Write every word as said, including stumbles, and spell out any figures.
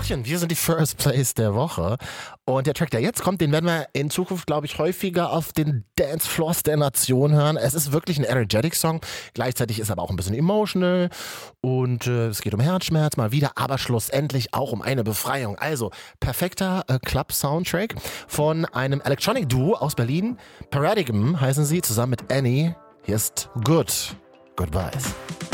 Hallöchen, wir sind die First Place der Woche und der Track, der jetzt kommt, den werden wir in Zukunft, glaube ich, häufiger auf den Dancefloors der Nation hören. Es ist wirklich ein energetic Song, gleichzeitig ist aber auch ein bisschen emotional und äh, es geht um Herzschmerz mal wieder, aber schlussendlich auch um eine Befreiung. Also perfekter äh, Club-Soundtrack von einem Electronic-Duo aus Berlin. Paradigm heißen sie, zusammen mit Annie. Hier ist Good Goodbyes.